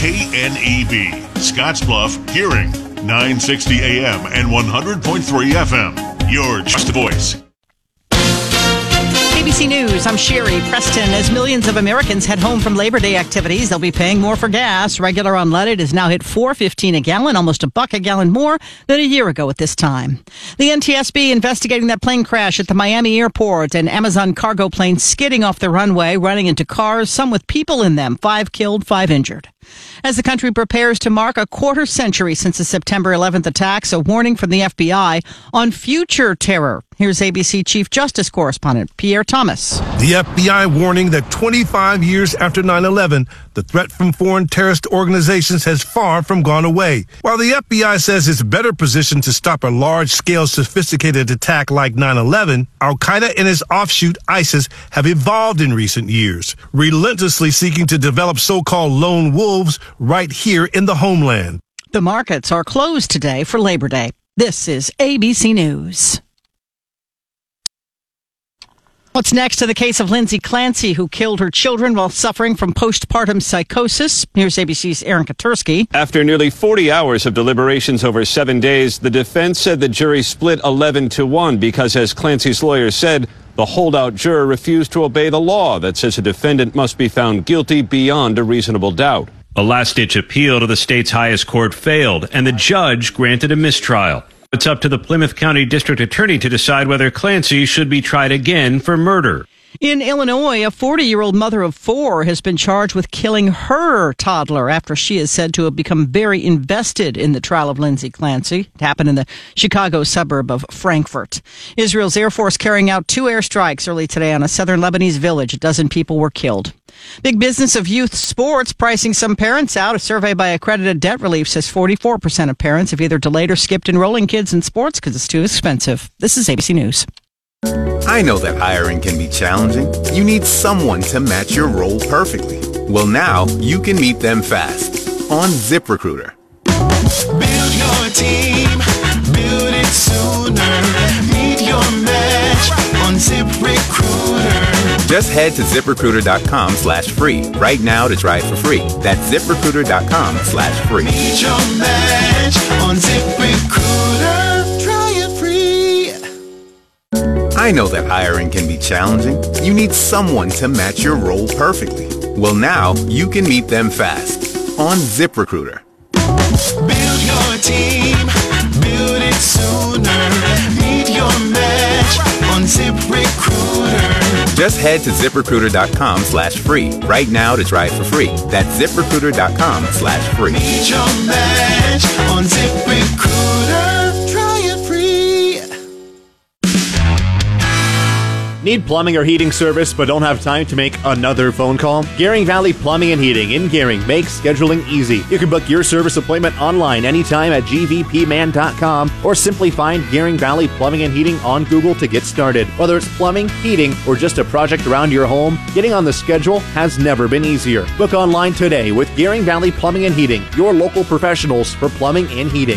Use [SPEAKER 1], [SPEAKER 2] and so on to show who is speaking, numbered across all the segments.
[SPEAKER 1] KNEB, Scottsbluff, Gearing, 960 AM and 100.3 FM. Your trusted voice.
[SPEAKER 2] ABC News, I'm Sherry Preston. As millions of Americans head home from Labor Day activities, they'll be paying more for gas. Regular unleaded has now hit $4.15 a gallon, almost $1 a gallon more than a year ago at this time. The NTSB investigating that plane crash at the Miami airport, an Amazon cargo plane skidding off the runway, running into cars, some with people in them. 5 killed, 5 injured. As the country prepares to mark a quarter century since the September 11th attacks, a warning from the FBI on future terror. Here's ABC Chief Justice Correspondent Pierre Thomas.
[SPEAKER 3] The FBI warning that 25 years after 9/11, the threat from foreign terrorist organizations has far from gone away. While the FBI says it's better positioned to stop a large-scale sophisticated attack like 9/11, Al-Qaeda and its offshoot ISIS have evolved in recent years, relentlessly seeking to develop so-called lone wolves right here in the homeland.
[SPEAKER 2] The markets are closed today for Labor Day. This is ABC News. What's next to the case of Lindsay Clancy, who killed her children while suffering from postpartum psychosis? Here's ABC's Aaron Katursky.
[SPEAKER 4] After nearly 40 hours of deliberations over 7 days, the defense said the jury split 11-1 because, as Clancy's lawyer said, the holdout juror refused to obey the law that says a defendant must be found guilty beyond a reasonable doubt.
[SPEAKER 5] A last-ditch appeal to the state's highest court failed, and the judge granted a mistrial. It's up to the Plymouth County District Attorney to decide whether Clancy should be tried again for murder.
[SPEAKER 2] In Illinois, a 40-year-old mother of 4 has been charged with killing her toddler after she is said to have become very invested in the trial of Lindsay Clancy. It happened in the Chicago suburb of Frankfurt. Israel's Air Force carrying out 2 airstrikes early today on a southern Lebanese village. A dozen people were killed. Big business of youth sports pricing some parents out. A survey by Accredited Debt Relief says 44% of parents have either delayed or skipped enrolling kids in sports because it's too expensive. This is ABC News.
[SPEAKER 6] I know that hiring can be challenging. You need someone to match your role perfectly. Well, now you can meet them fast on ZipRecruiter.
[SPEAKER 7] Build your team, build it sooner. Meet your match on ZipRecruiter.
[SPEAKER 6] Just head to ZipRecruiter.com/free right now to try it for free. That's ZipRecruiter.com/free.
[SPEAKER 7] Meet your match on ZipRecruiter. Try it free.
[SPEAKER 6] I know that hiring can be challenging. You need someone to match your role perfectly. Well, now you can meet them fast on ZipRecruiter.
[SPEAKER 7] Build your team, build it sooner. Meet your match on ZipRecruiter.
[SPEAKER 6] Just head to ZipRecruiter.com/free right now to try it for free. That's ZipRecruiter.com/free.
[SPEAKER 7] Meet your match on ZipRecruiter. Try it free.
[SPEAKER 8] Need plumbing or heating service but don't have time to make another phone call? Gearing Valley Plumbing and Heating in Gearing makes scheduling easy. You can book your service appointment online anytime at gvpman.com or simply find Gearing Valley Plumbing and Heating on Google to get started. Whether it's plumbing, heating, or just a project around your home, getting on the schedule has never been easier. Book online today with Gearing Valley Plumbing and Heating, your local professionals for plumbing and heating.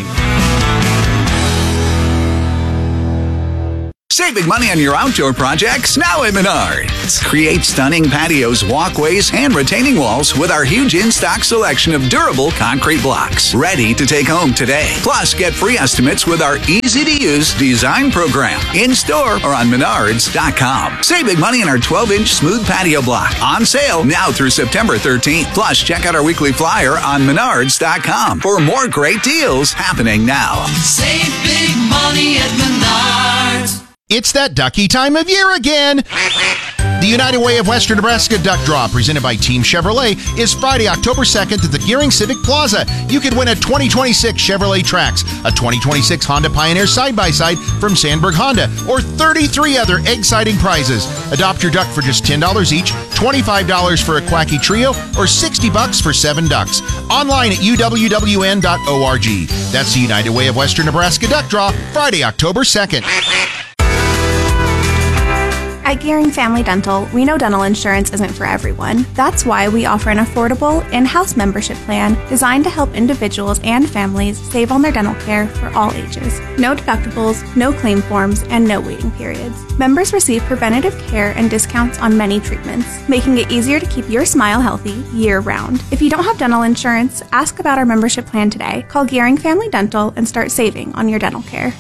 [SPEAKER 9] Save big money on your outdoor projects now at Menards. Create stunning patios, walkways, and retaining walls with our huge in-stock selection of durable concrete blocks. Ready to take home today. Plus, get free estimates with our easy-to-use design program. In-store or on Menards.com. Save big money on our 12-inch smooth patio block. On sale now through September 13th. Plus, check out our weekly flyer on Menards.com for more great deals happening now.
[SPEAKER 7] Save big money at Menards.
[SPEAKER 10] It's that ducky time of year again. The United Way of Western Nebraska Duck Draw, presented by Team Chevrolet, is Friday, October 2nd at the Gearing Civic Plaza. You could win a 2026 Chevrolet Trax, a 2026 Honda Pioneer side-by-side from Sandberg Honda, or 33 other egg-citing prizes. Adopt your duck for just $10 each, $25 for a Quacky Trio, or $60 for 7 ducks. Online at uwwn.org. That's the United Way of Western Nebraska Duck Draw, Friday, October 2nd.
[SPEAKER 11] At Gearing Family Dental, we know dental insurance isn't for everyone. That's why we offer an affordable in-house membership plan designed to help individuals and families save on their dental care for all ages. No deductibles, no claim forms, and no waiting periods. Members receive preventative care and discounts on many treatments, making it easier to keep your smile healthy year-round. If you don't have dental insurance, ask about our membership plan today. Call Gearing Family Dental and start saving on your dental care.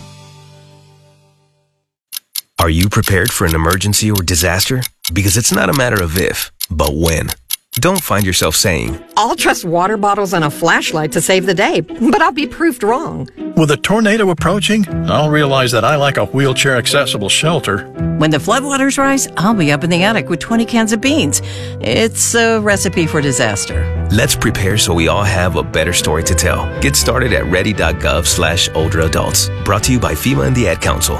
[SPEAKER 12] Are you prepared for an emergency or disaster? Because it's not a matter of if, but when. Don't find yourself saying,
[SPEAKER 13] I'll trust water bottles and a flashlight to save the day, but I'll be proved wrong.
[SPEAKER 14] With a tornado approaching, I'll realize that I lack a wheelchair-accessible shelter.
[SPEAKER 15] When the floodwaters rise, I'll be up in the attic with 20 cans of beans. It's a recipe for disaster.
[SPEAKER 12] Let's prepare so we all have a better story to tell. Get started at ready.gov/older adults. Brought to you by FEMA and the Ad Council.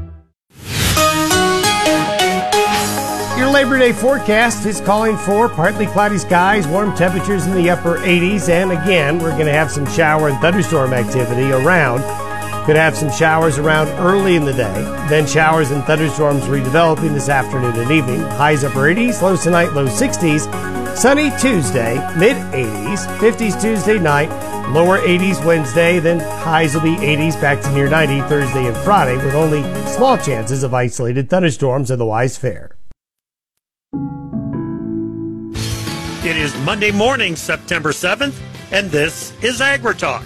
[SPEAKER 16] Your Labor Day forecast is calling for partly cloudy skies, warm temperatures in the upper 80s, and again, we're going to have some shower and thunderstorm activity around. Could have some showers around early in the day, then showers and thunderstorms redeveloping this afternoon and evening. Highs upper 80s, lows tonight, low 60s. Sunny Tuesday, mid 80s, 50s Tuesday night, lower 80s Wednesday, then highs will be 80s back to near 90 Thursday and Friday, with only small chances of isolated thunderstorms, otherwise fair.
[SPEAKER 17] It is Monday morning, September 7th, and this is AgriTalk.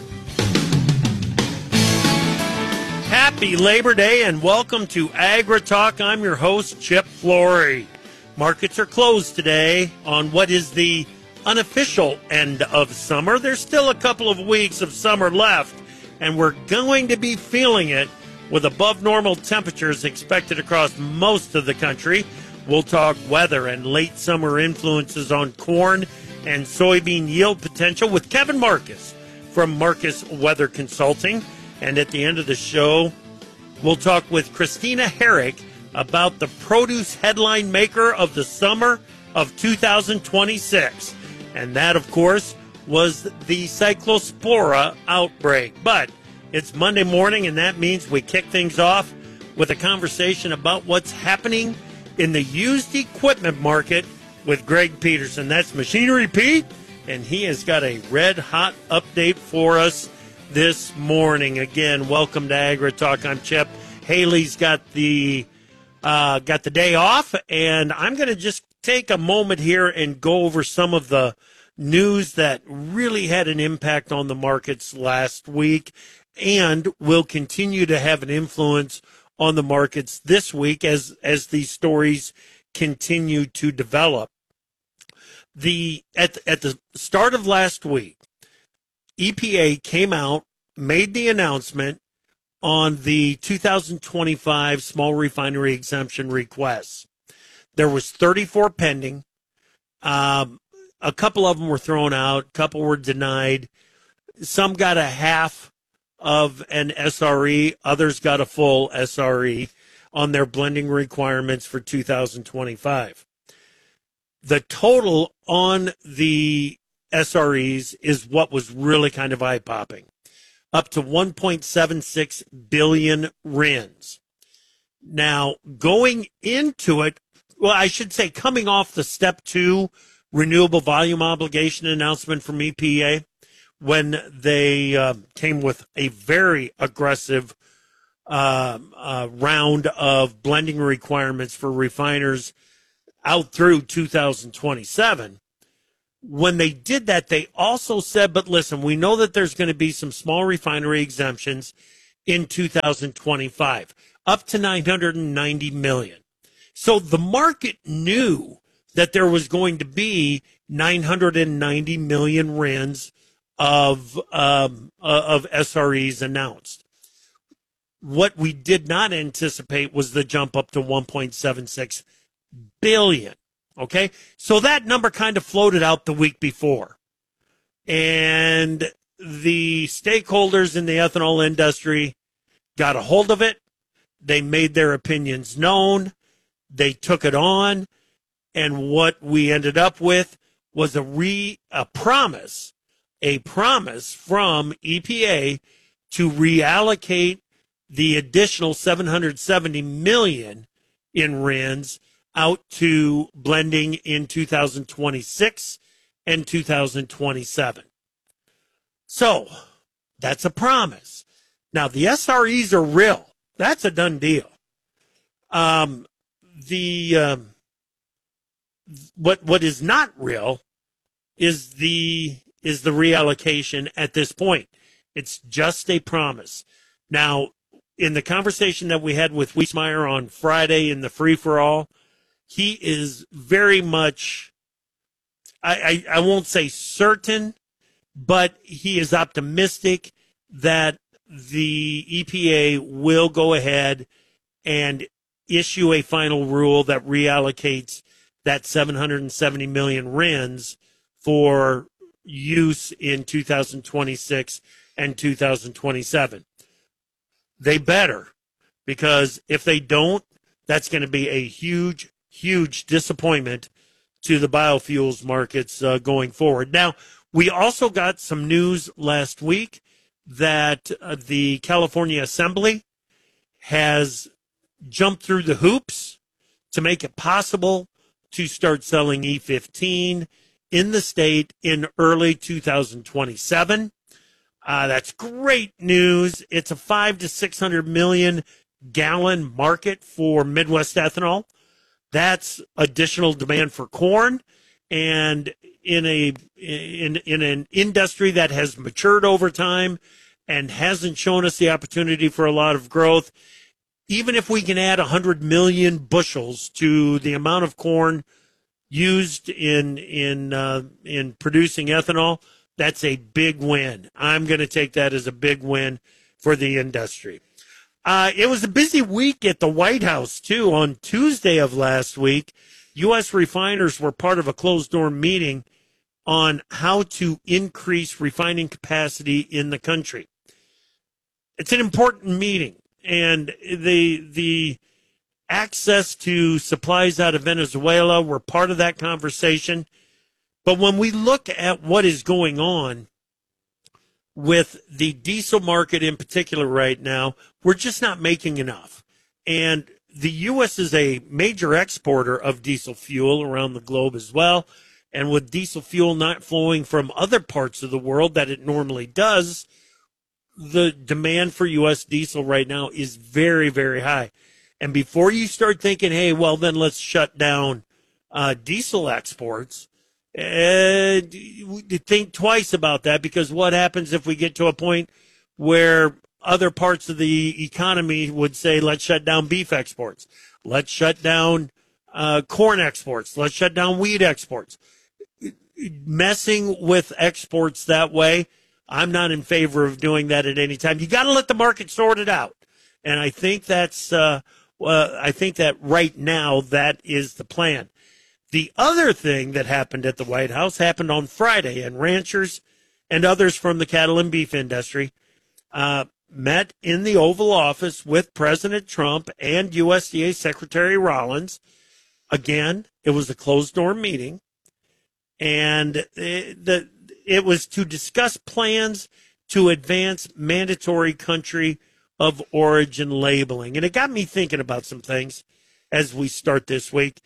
[SPEAKER 17] Happy Labor Day and welcome to AgriTalk. I'm your host, Chip Flory. Markets are closed today on what is the unofficial end of summer. There's still a couple of weeks of summer left, and we're going to be feeling it with above normal temperatures expected across most of the country. We'll talk weather and late summer influences on corn and soybean yield potential with Kevin Marcus from Marcus Weather Consulting. And at the end of the show, we'll talk with Christina Herrick about the produce headline maker of the summer of 2026. And that, of course, was the Cyclospora outbreak. But it's Monday morning, and that means we kick things off with a conversation about what's happening in the used equipment market with Greg Peterson. That's Machinery Pete, and he has got a red-hot update for us this morning. Again, welcome to AgriTalk. I'm Chip. Haley's got the day off, and I'm going to just take a moment here and go over some of the news that really had an impact on the markets last week and will continue to have an influence on the markets this week as these stories continue to develop. At the start of last week, EPA came out, made the announcement on the 2025 small refinery exemption requests. There was 34 pending. A couple of them were thrown out, a couple were denied. Some got a half of an SRE, others got a full SRE on their blending requirements for 2025. The total on the SREs is what was really kind of eye-popping, up to 1.76 billion RINs. Now, going into it, well, I should say coming off the Step 2 renewable volume obligation announcement from EPA, when they came with a very aggressive round of blending requirements for refiners out through 2027. When they did that, they also said, but listen, we know that there's going to be some small refinery exemptions in 2025, up to 990 million. So the market knew that there was going to be 990 million RINs of SREs announced. What we did not anticipate was the jump up to 1.76 billion. Okay, so that number kind of floated out the week before, and the stakeholders in the ethanol industry got a hold of it. They made their opinions known. They took it on, and what we ended up with was a promise from EPA to reallocate the additional 770 million in RINs out to blending in 2026 and 2027. So that's a promise. Now, the SREs are real. That's a done deal. What is not real is the reallocation at this point. It's just a promise. Now, in the conversation that we had with Wiesmeyer on Friday in the free-for-all, he is very much, I won't say certain, but he is optimistic that the EPA will go ahead and issue a final rule that reallocates that 770 million RINs for use in 2026 and 2027. They better, because if they don't, that's going to be a huge, huge disappointment to the biofuels markets going forward. Now, we also got some news last week that the California Assembly has jumped through the hoops to make it possible to start selling E15 in the state in early 2027. That's great news. It's a 500 to 600 million gallon market for Midwest ethanol. That's additional demand for corn, and in an industry that has matured over time and hasn't shown us the opportunity for a lot of growth. Even if we can add 100 million bushels to the amount of corn used in producing ethanol, that's a big win. I'm going to take that as a big win for the industry. It was a busy week at the White House, too. On Tuesday of last week, U.S. refiners were part of a closed-door meeting on how to increase refining capacity in the country. It's an important meeting, and the access to supplies out of Venezuela were part of that conversation. But when we look at what is going on with the diesel market in particular right now, we're just not making enough. And the U.S. is a major exporter of diesel fuel around the globe as well. And with diesel fuel not flowing from other parts of the world that it normally does, the demand for U.S. diesel right now is very, very high. And before you start thinking, hey, well, then let's shut down diesel exports, think twice about that, because what happens if we get to a point where other parts of the economy would say, let's shut down beef exports, let's shut down corn exports, let's shut down wheat exports. Messing with exports that way, I'm not in favor of doing that at any time. You got to let the market sort it out. And I think that's, I think that right now that is the plan. The other thing that happened at the White House happened on Friday, and ranchers and others from the cattle and beef industry met in the Oval Office with President Trump and USDA Secretary Rollins. Again, it was a closed-door meeting, and it was to discuss plans to advance mandatory country of origin labeling. And it got me thinking about some things as we start this week.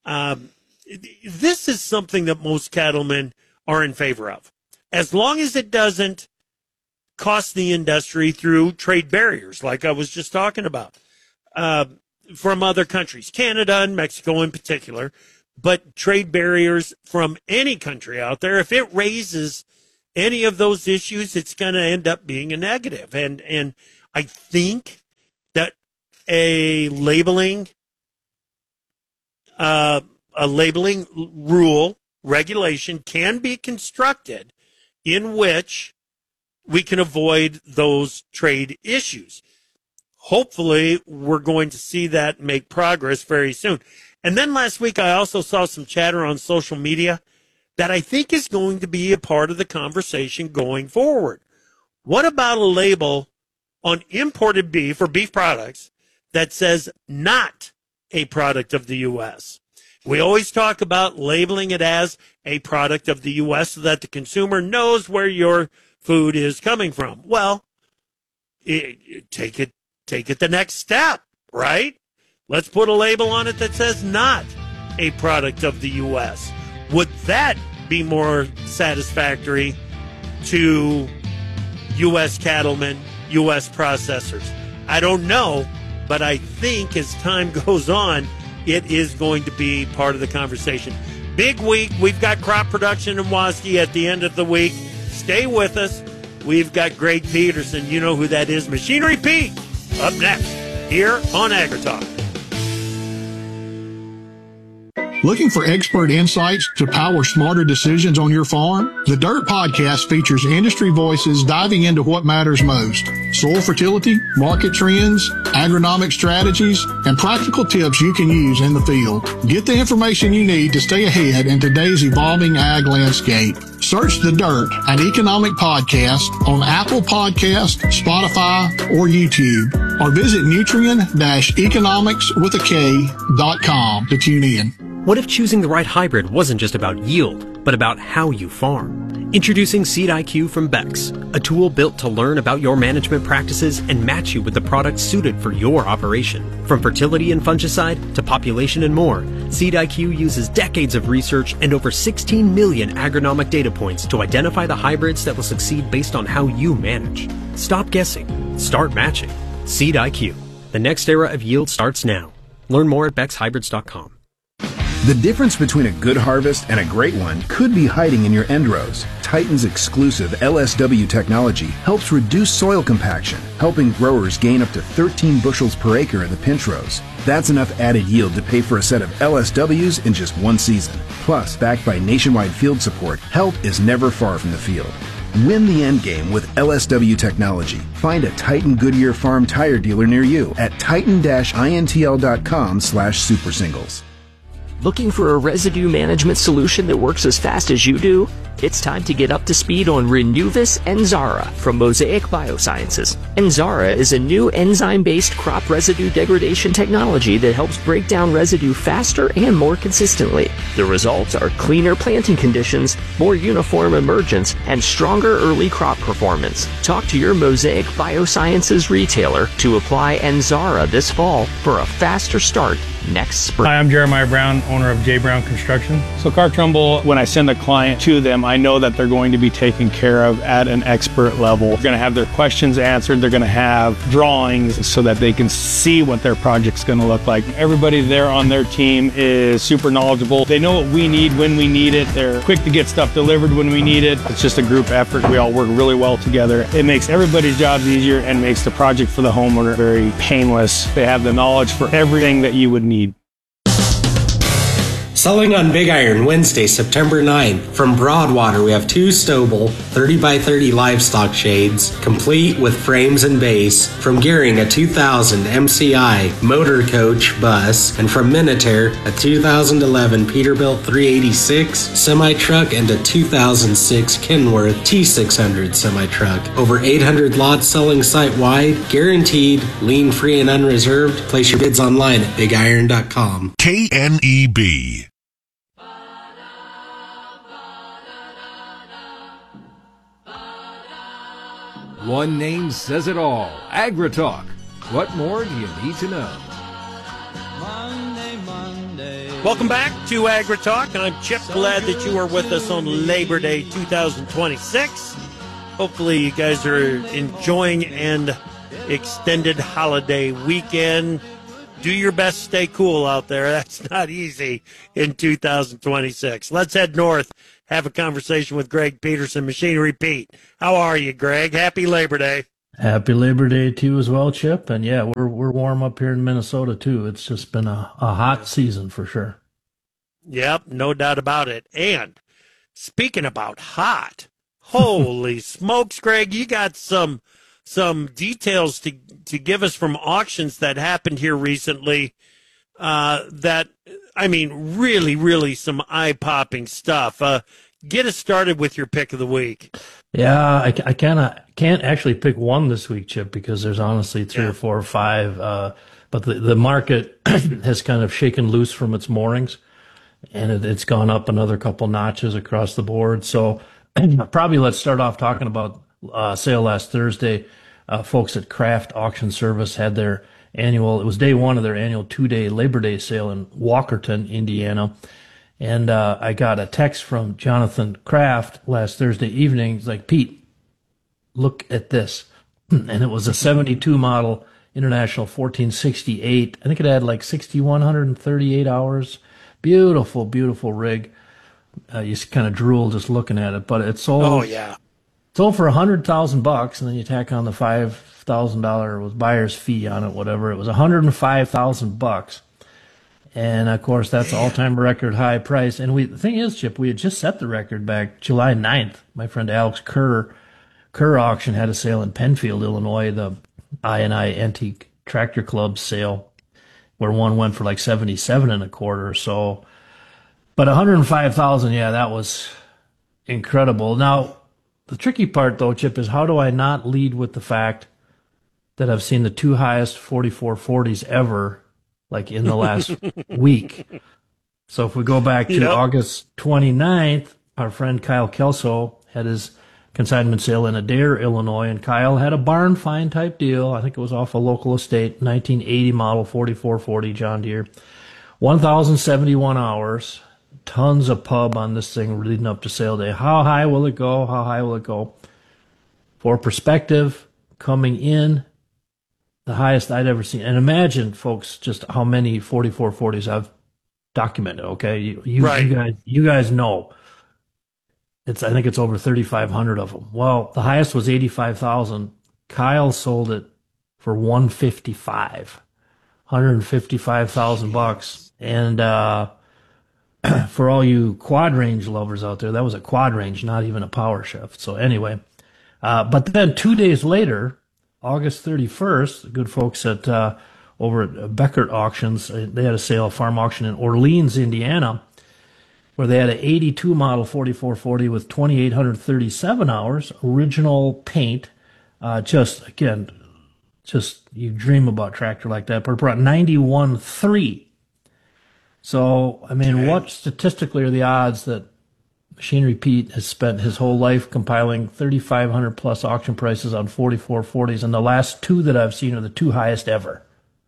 [SPEAKER 17] This is something that most cattlemen are in favor of, as long as it doesn't cost the industry through trade barriers, like I was just talking about, from other countries, Canada and Mexico in particular, but trade barriers from any country out there. If it raises any of those issues, it's going to end up being a negative. And I think that a labeling rule, regulation can be constructed in which we can avoid those trade issues. Hopefully, we're going to see that make progress very soon. And then last week, I also saw some chatter on social media that I think is going to be a part of the conversation going forward. What about a label on imported beef or beef products that says not a product of the U.S.? We always talk about labeling it as a product of the U.S. so that the consumer knows where your food is coming from. Well, take it the next step, right? Let's put a label on it that says not a product of the U.S. Would that be more satisfactory to U.S. cattlemen, U.S. processors? I don't know, but I think as time goes on, it is going to be part of the conversation. Big week. We've got crop production in Waukee at the end of the week. Stay with us. We've got Greg Peterson. You know who that is. Machinery Pete up next here on AgriTalk.
[SPEAKER 18] Looking for expert insights to power smarter decisions on your farm? The Dirt Podcast features industry voices diving into what matters most: soil fertility, market trends, agronomic strategies, and practical tips you can use in the field. Get the information you need to stay ahead in today's evolving ag landscape. Search The Dirt, an economic podcast, on Apple Podcast, Spotify, or YouTube, or visit nutrien-economics.com to tune in.
[SPEAKER 19] What if choosing the right hybrid wasn't just about yield, but about how you farm? Introducing Seed IQ from Bex, a tool built to learn about your management practices and match you with the products suited for your operation. From fertility and fungicide to population and more, Seed IQ uses decades of research and over 16 million agronomic data points to identify the hybrids that will succeed based on how you manage. Stop guessing. Start matching. Seed IQ. The next era of yield starts now. Learn more at BexHybrids.com.
[SPEAKER 20] The difference between a good harvest and a great one could be hiding in your end rows. Titan's exclusive LSW technology helps reduce soil compaction, helping growers gain up to 13 bushels per acre in the pinch rows. That's enough added yield to pay for a set of LSWs in just one season. Plus, backed by nationwide field support, help is never far from the field. Win the end game with LSW technology. Find a Titan Goodyear Farm tire dealer near you at titan-intl.com/supersingles.
[SPEAKER 21] Looking for a residue management solution that works as fast as you do? It's time to get up to speed on Renuvis Enzara from Mosaic Biosciences. Enzara is a new enzyme-based crop residue degradation technology that helps break down residue faster and more consistently. The results are cleaner planting conditions, more uniform emergence, and stronger early crop performance. Talk to your Mosaic Biosciences retailer to apply Enzara this fall for a faster start next spring.
[SPEAKER 22] Hi, I'm Jeremiah Brown, owner of J. Brown Construction. So Clark Trumbull, when I send a client to them, I know that they're going to be taken care of at an expert level. They're going to have their questions answered. They're going to have drawings so that they can see what their project's going to look like. Everybody there on their team is super knowledgeable. They know what we need when we need it. They're quick to get stuff delivered when we need it. It's just a group effort. We all work really well together. It makes everybody's jobs easier and makes the project for the homeowner very painless. They have the knowledge for everything that you would need.
[SPEAKER 23] Selling on Big Iron Wednesday, September 9th. From Broadwater, we have 2 Stobel 30x30 livestock shades, complete with frames and base. From Gearing, a 2000 MCI motor coach bus. And from Minutair, a 2011 Peterbilt 386 semi-truck and a 2006 Kenworth T600 semi-truck. Over 800 lots selling site-wide, guaranteed, lien-free and unreserved. Place your bids online at bigiron.com.
[SPEAKER 1] KNEB.
[SPEAKER 24] One name says it all. AgriTalk. What more do you need to know?
[SPEAKER 17] Welcome back to AgriTalk. I'm Chip. Glad that you are with us on Labor Day 2026. Hopefully you guys are enjoying an extended holiday weekend. Do your best to stay cool out there. That's not easy in 2026. Let's head north. Have a conversation with Greg Peterson, Machinery Pete. How are you, Greg? Happy Labor Day.
[SPEAKER 25] Happy Labor Day to you as well, Chip. And yeah, we're warm up here in Minnesota too. It's just been a hot season for sure.
[SPEAKER 17] Yep, no doubt about it. And speaking about hot, holy smokes, Greg, you got some details to give us from auctions that happened here recently. Really some eye-popping stuff. Get us started with your pick of the week.
[SPEAKER 25] Yeah, I can't actually pick one this week, Chip, because there's honestly 3 or 4 or 5. But the market has kind of shaken loose from its moorings, and it's gone up another couple notches across the board. So probably let's start off talking about sale last Thursday. Folks at Craft Auction Service had their annual. It was day one of their annual 2-day Labor Day sale in Walkerton, Indiana. And I got a text from Jonathan Kraft last Thursday evening. He's like, Pete, look at this. And it was a 72 model International 1468. I think it had like 6,138 hours. Beautiful, beautiful rig. You kind of drool just looking at it, but it sold.
[SPEAKER 17] Oh, yeah.
[SPEAKER 25] Sold for $100,000, and then you tack on the $5,000 was buyer's fee on it, whatever. It was $105,000. And of course, that's all-time record high price. And the thing is, Chip, we had just set the record back July 9th. My friend Alex Kerr Auction had a sale in Penfield, Illinois, the I&I Antique Tractor Club sale, where one went for like 77 and a quarter. So, but 105,000, yeah, that was incredible. Now, the tricky part, though, Chip, is how do I not lead with the fact that I've seen the two highest 4440s ever, like in the last week. So if we go back to August 29th, our friend Kyle Kelso had his consignment sale in Adair, Illinois, and Kyle had a barn find type deal. I think it was off a local estate, 1980 model 4440 John Deere. 1,071 hours, tons of pub on this thing leading up to sale day. How high will it go? How high will it go? For perspective, coming in, the highest I'd ever seen. And imagine, folks, just how many 4440s I've documented, okay? You guys know. I think it's over 3,500 of them. Well, the highest was 85,000. Kyle sold it for $155,000. And for all you quad range lovers out there, that was a quad range, not even a power shift. So anyway, but then 2 days later, August 31st, the good folks at over at Beckert Auctions, they had a sale, a farm auction in Orleans, Indiana, where they had an 82 model 4440 with 2,837 hours, original paint. Just you dream about a tractor like that, but it brought 91.3. So, I mean, what statistically are the odds that Machinery Pete has spent his whole life compiling 3,500 plus auction prices on 4440s, and the last two that I've seen are the two highest ever.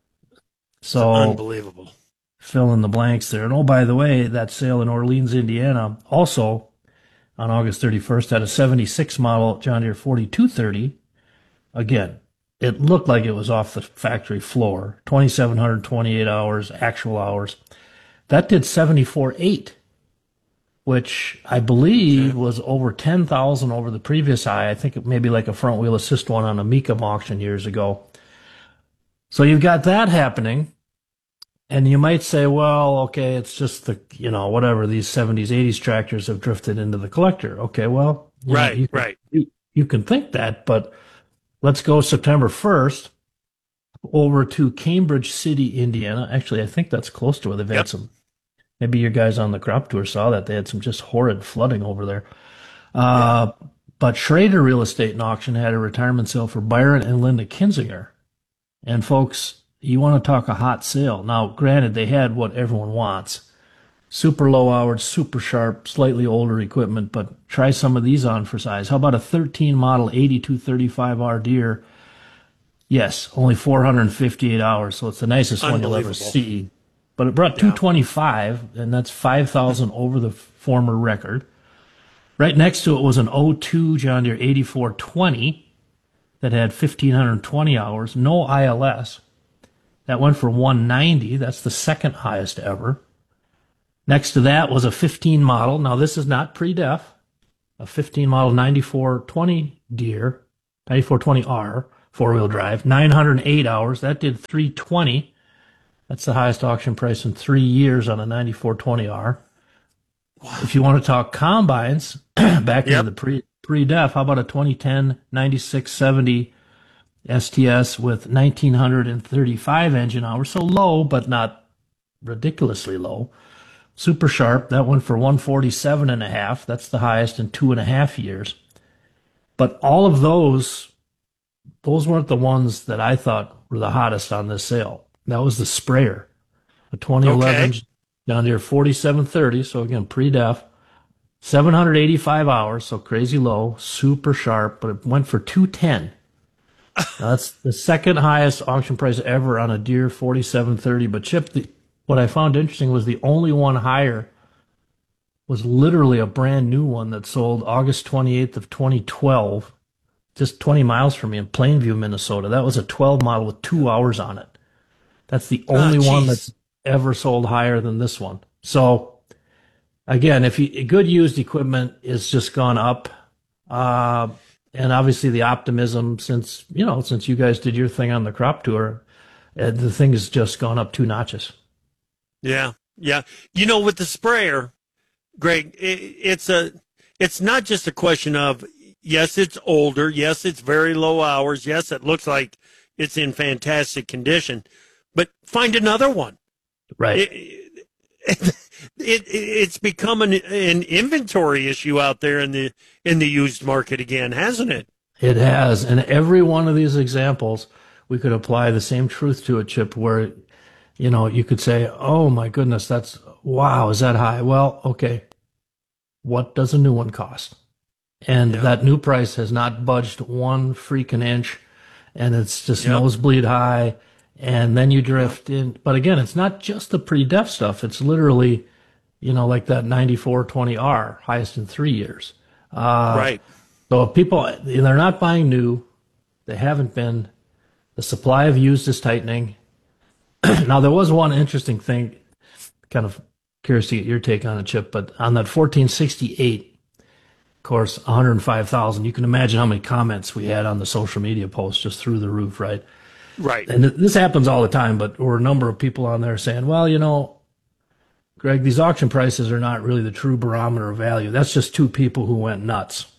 [SPEAKER 25] So
[SPEAKER 17] unbelievable.
[SPEAKER 25] Fill in the blanks there. And oh, by the way, that sale in Orleans, Indiana, also on August 31st had a 76 model John Deere 4230. Again, it looked like it was off the factory floor. 2,728 hours, actual hours. That did 74.8. Which I believe was over 10,000 over the previous high. I think it may be like a front wheel assist one on a Mecum auction years ago. So you've got that happening. And you might say, well, okay, it's just whatever, these 70s, 80s tractors have drifted into the collector. Okay, well, you can think that, but let's go September 1st over to Cambridge City, Indiana. Actually, I think that's close to where they've had some. Maybe your guys on the crop tour saw that. They had some just horrid flooding over there. But Schrader Real Estate and Auction had a retirement sale for Byron and Linda Kinzinger. And folks, you want to talk a hot sale. Now, granted, they had what everyone wants. Super low hours, super sharp, slightly older equipment, but try some of these on for size. How about a 13 model 8235R Deere? Yes, only 458 hours, so it's the nicest one you'll ever see. But it brought 225, and that's 5,000 over the former record. Right next to it was an 02 John Deere 8420 that had 1,520 hours, no ILS. That went for 190. That's the second highest ever. Next to that was a 15 model. Now, this is not pre-def. A 15 model 9420 Deere, 9420R, four-wheel drive, 908 hours. That did 320. That's the highest auction price in 3 years on a 9420R. Wow. If you want to talk combines, back into the pre-def, how about a 2010 9670 STS with 1,935 engine hours? So low, but not ridiculously low. Super sharp, that went for 147.5. That's the highest in 2.5 years. But all of those weren't the ones that I thought were the hottest on this sale. That was the sprayer, a 2011 John Deere 4730. So again, pre-def, 785 hours. So crazy low, super sharp, but it went for 210. That's the second highest auction price ever on a Deere 4730. But Chip, what I found interesting was the only one higher was literally a brand new one that sold August 28th of 2012, just 20 miles from me in Plainview, Minnesota. That was a 12 model with 2 hours on it. That's the only one that's ever sold higher than this one. So again, good used equipment is just gone up. And obviously the optimism since you guys did your thing on the crop tour, the thing has just gone up 2 notches.
[SPEAKER 17] Yeah. Yeah. With the sprayer, Greg, it's not just a question of, yes, it's older. Yes, it's very low hours. Yes, it looks like it's in fantastic condition, but find another one.
[SPEAKER 25] Right.
[SPEAKER 17] It's become an inventory issue out there in the used market again, hasn't it?
[SPEAKER 25] It has. And every one of these examples, we could apply the same truth to a Chip where, you could say, oh my goodness, wow, is that high? Well, okay. What does a new one cost? And that new price has not budged 1 freaking inch, and it's just nosebleed high. And then you drift in. But again, it's not just the pre-def stuff. It's literally, like that 9420R, highest in 3 years.
[SPEAKER 17] Right.
[SPEAKER 25] So if people, they're not buying new. They haven't been. The supply of used is tightening. Now, there was one interesting thing, kind of curious to get your take on it, Chip, but on that 1468, of course, 105,000, you can imagine how many comments we had on the social media post just through the roof, right?
[SPEAKER 17] Right.
[SPEAKER 25] And this happens all the time, but there were a number of people on there saying, well, Greg, these auction prices are not really the true barometer of value. That's just 2 people who went nuts.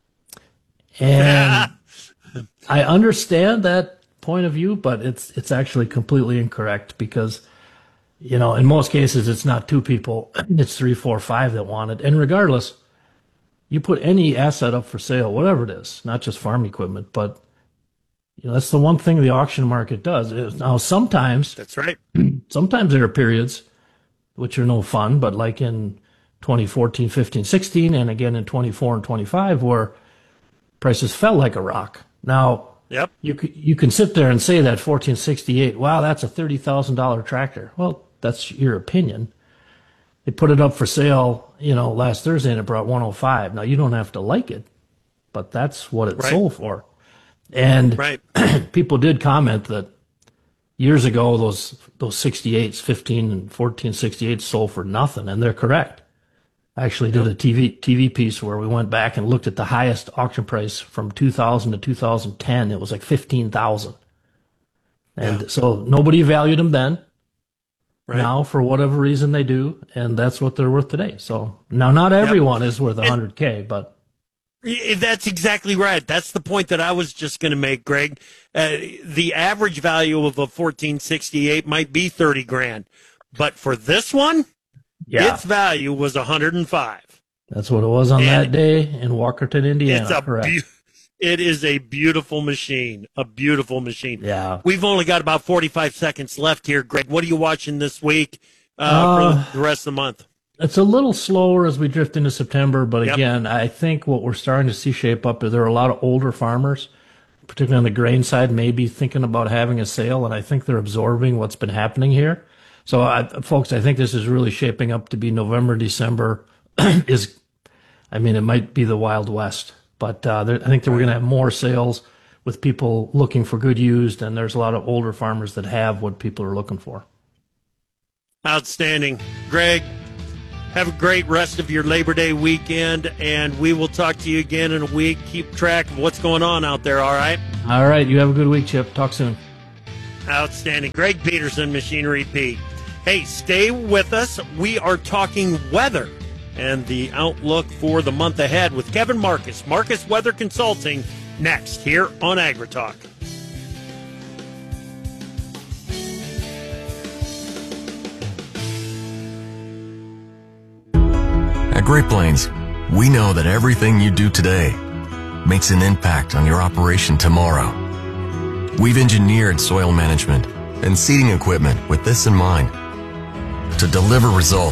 [SPEAKER 25] And I understand that point of view, but it's actually completely incorrect because, in most cases, it's not 2 people, it's 3, 4, 5 that want it. And regardless, you put any asset up for sale, whatever it is, not just farm equipment, but that's the one thing the auction market does. Now, sometimes
[SPEAKER 17] that's right.
[SPEAKER 25] Sometimes there are periods which are no fun, but like in 2014, 15, 16, and again in 24 and 25, where prices fell like a rock. Now, you can sit there and say that 1468, wow, that's a $30,000 tractor. Well, that's your opinion. They put it up for sale, last Thursday, and it brought 105. Now, you don't have to like it, but that's what it sold for. And people did comment that years ago, those 68s, 15 and 14 68s sold for nothing, and they're correct. I actually did a TV piece where we went back and looked at the highest auction price from 2000 to 2010. It was like 15,000. And so nobody valued them then. Right. Now, for whatever reason, they do, and that's what they're worth today. So now, not everyone is worth $100K, but
[SPEAKER 17] that's exactly right. That's the point that I was just going to make, Greg. The average value of a 1468 might be $30,000, but for this one, its value was 105.
[SPEAKER 25] That's what it was on that day in Walkerton, Indiana.
[SPEAKER 17] It is a beautiful machine. A beautiful machine.
[SPEAKER 25] Yeah.
[SPEAKER 17] We've only got about 45 seconds left here, Greg. What are you watching this week for the rest of the month?
[SPEAKER 25] It's a little slower as we drift into September, but again, I think what we're starting to see shape up is there are a lot of older farmers, particularly on the grain side, maybe thinking about having a sale, and I think they're absorbing what's been happening here. So, folks, I think this is really shaping up to be November, December. It might be the Wild West, but I think that we're going to have more sales with people looking for good used, and there's a lot of older farmers that have what people are looking for.
[SPEAKER 17] Outstanding. Greg, have a great rest of your Labor Day weekend, and we will talk to you again in a week. Keep track of what's going on out there, all right?
[SPEAKER 25] All right. You have a good week, Chip. Talk soon.
[SPEAKER 17] Outstanding. Greg Peterson, Machinery Pete. Hey, stay with us. We are talking weather and the outlook for the month ahead with Kevin Marcus, Marcus Weather Consulting, next here on AgriTalk.
[SPEAKER 2] At Great Plains, we know that everything you do today makes an impact on your operation tomorrow. We've engineered soil management and seeding equipment with this in mind, to deliver results